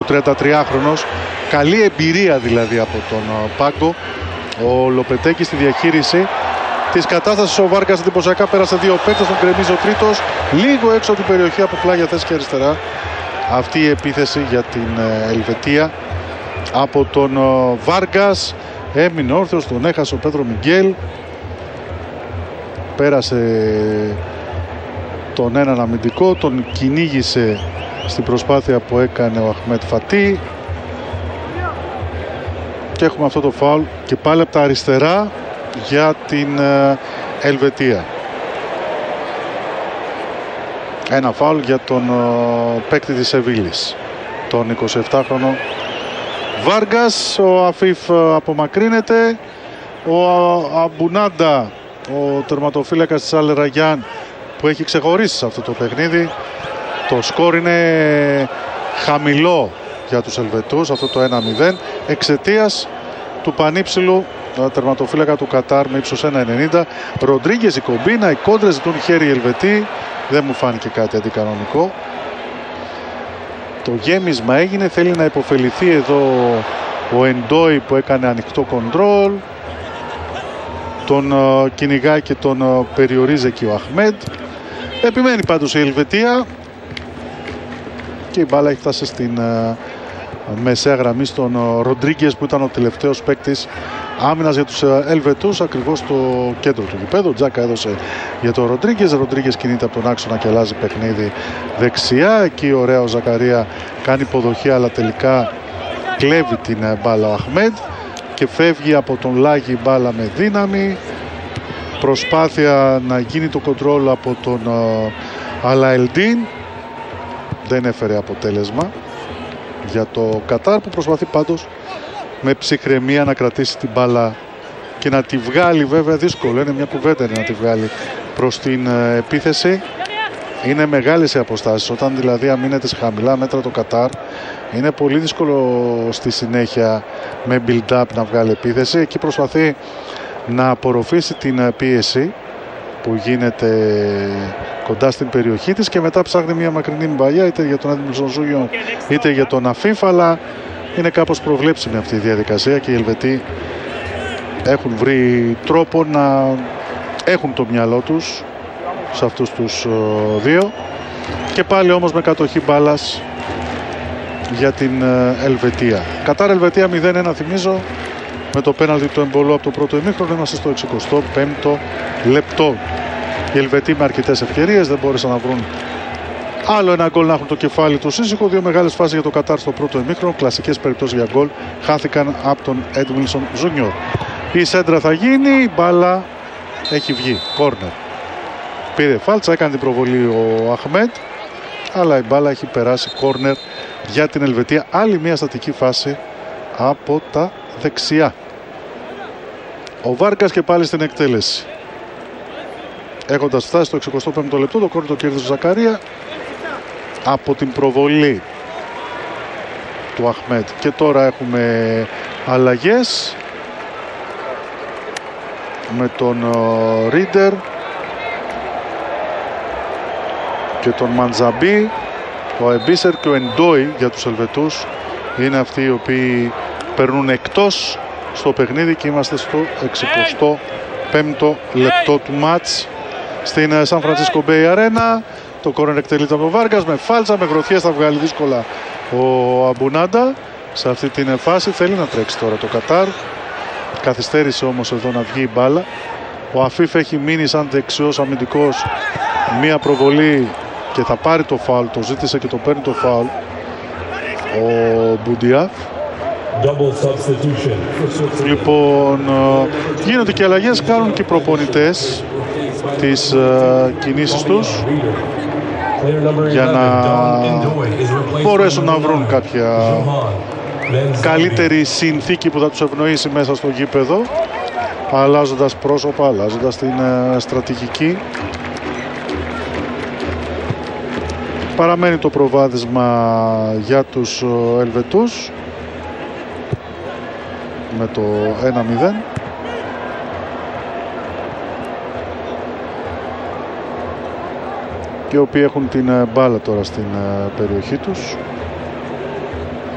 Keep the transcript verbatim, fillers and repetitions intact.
τριαντατριάχρονος. Καλή εμπειρία δηλαδή από τον πάγκο. Ο Λοπετέκης στη διαχείριση της κατάστασης. Ο Βάργκας εντυπωσιακά πέρασε δύο παίκτες, τον κρεμίζει ο τρίτος. Λίγο έξω από την περιοχή από πλάγια θέση και αριστερά. Αυτή η επίθεση για την Ελβετία από τον Βάργκας. Έμεινε όρθιος, τον έχασε ο Πέτρο Μιγγέλ. Πέρασε τον έναν αμυντικό, τον κυνήγησε στην προσπάθεια που έκανε ο Αχμέτ Φατί. Και έχουμε αυτό το φάουλ και πάλι από τα αριστερά για την Ελβετία. Ένα φάουλ για τον παίκτη της Σεβίλης, τον εικοσιεπτάχρονο Βάργκας. Ο Αφίφ απομακρύνεται. Ο Αμπουνάντα, ο τερματοφύλακας της Αλ Ραγιάν, που έχει ξεχωρίσει σε αυτό το παιχνίδι. Το σκορ είναι χαμηλό για τους Ελβετούς, αυτό το ένα μηδέν, εξαιτίας του πανύψηλου τερματοφύλακα του Κατάρ με ύψος ένα ενενήντα. Ροντρίγκες, η κομπίνα, οι κόντρες, ζητούν χέρι οι Ελβετοί. Δεν μου φάνηκε κάτι αντικανονικό. Το γέμισμα έγινε, θέλει να υποφεληθεί εδώ ο Εντόι που έκανε ανοιχτό κοντρόλ. Τον uh, κυνηγάει και τον uh, περιορίζει εκεί ο Αχμέντ. Επιμένει πάντως η Ελβετία και η μπάλα έχει φτάσει στην uh, μεσαία γραμμή στον uh, Ροντρίγκες, που ήταν ο τελευταίος παίκτης άμυνας για τους uh, Ελβετούς, ακριβώς στο κέντρο του γηπέδου. Τζάκα έδωσε για τον Ροντρίγκες. Ροντρίγκες κινείται από τον άξονα και αλλάζει παιχνίδι δεξιά. Εκεί ωραία ο Ζακαρία κάνει υποδοχή, αλλά τελικά κλέβει την uh, μπάλα ο Αχμέντ και φεύγει από τον Λάγι μπάλα με δύναμη. Προσπάθεια να γίνει το κοντρόλ από τον uh, Αλαελντίν. Δεν έφερε αποτέλεσμα για το Κατάρ, που προσπαθεί πάντως με ψυχραιμία να κρατήσει την μπάλα και να τη βγάλει. Βέβαια δύσκολο, είναι μια κουβέντα να τη βγάλει προς την uh, επίθεση. Είναι μεγάλες οι αποστάσεις. Όταν δηλαδή αμήνεται σε χαμηλά μέτρα το Κατάρ, είναι πολύ δύσκολο στη συνέχεια με build-up να βγάλει επίθεση. Εκεί προσπαθεί να απορροφήσει την πίεση που γίνεται κοντά στην περιοχή της και μετά ψάχνει μια μακρινή μπαλιά, είτε για τον Έντμιλσον Ζούγιον είτε για τον Αφίφ, αλλά είναι κάπως προβλέψιμη αυτή η διαδικασία και οι Ελβετοί έχουν βρει τρόπο να έχουν το μυαλό τους σε αυτούς τους δύο. Και πάλι όμως με κατοχή μπάλας για την Ελβετία. Κατάρ Ελβετία μηδέν ένα, θυμίζω, με το πέναλτι του Εμπολού από το πρώτο ημίχρονο. Είμαστε στο εξηκοστό πέμπτο λεπτό. Οι Ελβετοί με αρκετές ευκαιρίες δεν μπόρεσαν να βρουν άλλο ένα γκολ, να έχουν το κεφάλι του ήσυχο. Δύο μεγάλες φάσεις για το Κατάρ στο πρώτο ημίχρονο. Κλασικές περιπτώσεις για γκολ χάθηκαν από τον Έντμιλσον Ζούνιορ. Η σέντρα θα γίνει, η μπάλα έχει βγει. Κόρνερ. Πήρε φάλτσα, έκανε την προβολή ο Αχμέντ, αλλά η μπάλα έχει περάσει. Κόρνερ για την Ελβετία. Άλλη μια στατική φάση από τα δεξιά. Ο Βάργκας και πάλι στην εκτέλεση. Έχοντας φτάσει στο εξηκοστό πέμπτο λεπτό, το κόρνερ το κέρδισε ο Ζακαρία από την προβολή του Αχμέντ. Και τώρα έχουμε αλλαγές με τον Ρίντέρ και τον Μαντζαμπί. Ο Εμπίσερ και ο Εντόι για τους Ελβετούς είναι αυτοί οι οποίοι περνούν εκτός στο παιχνίδι και είμαστε στο εξηκοστό πέμπτο λεπτό του μάτς στην Σαν Φρανσίσκο Μπέι Αρένα. Το κόρνερ εκτελείται από τον Βάργκας με φάλτσα, με γροθιές, θα βγάλει δύσκολα ο Αμπουνάντα σε αυτή την φάση. Θέλει να τρέξει τώρα το Κατάρ, καθυστέρησε όμως εδώ να βγει η μπάλα. Ο Αφίφ έχει μείνει σαν δεξιός αμυντικός, μία προβολή και θα πάρει το φάουλ, το ζήτησε και το παίρνει το φάουλ ο Μπουντιάφ. Λοιπόν, γίνονται και αλλαγές, κάνουν και οι προπονητές τις uh, κινήσεις τους για να μπορέσουν να βρουν κάποια καλύτερη συνθήκη που θα τους ευνοήσει μέσα στο γήπεδο, αλλάζοντας πρόσωπα, αλλάζοντας την uh, στρατηγική. Παραμένει το προβάδισμα για τους uh, Ελβετούς με το ένα μηδέν. Οι οποίοι έχουν την μπάλα τώρα στην περιοχή τους.